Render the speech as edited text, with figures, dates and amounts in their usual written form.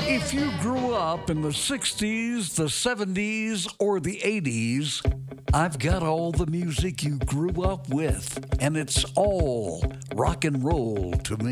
If you grew up in the 60s, the 70s, or the 80s, I've got all the music you grew up with, and it's all rock and roll to me.